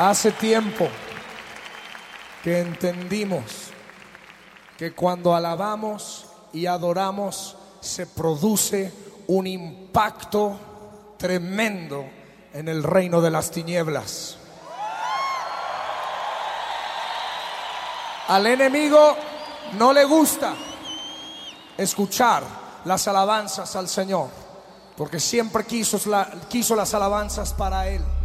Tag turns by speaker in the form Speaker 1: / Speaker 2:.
Speaker 1: Hace tiempo que entendimos que cuando alabamos y adoramos se produce un impacto tremendo en el reino de las tinieblas. Al enemigo no le gusta escuchar las alabanzas al Señor, porque siempre quiso las alabanzas para Él.